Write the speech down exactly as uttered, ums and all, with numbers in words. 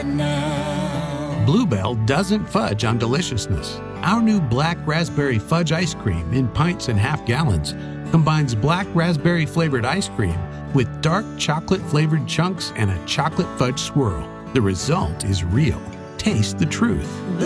Bluebell doesn't fudge on deliciousness. Our new black raspberry fudge ice cream in pints and half gallons combines black raspberry flavored ice cream with dark chocolate flavored chunks and a chocolate fudge swirl. The result is real. Taste the truth.